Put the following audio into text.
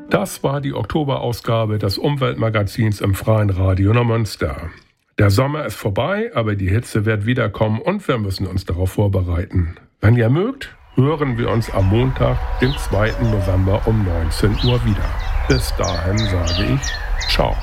Das war die Oktoberausgabe des Umweltmagazins im Freien Radio Neumünster. Der Sommer ist vorbei, aber die Hitze wird wiederkommen und wir müssen uns darauf vorbereiten. Wenn ihr mögt, hören wir uns am Montag, dem 2. November um 19 Uhr wieder. Bis dahin sage ich Ciao.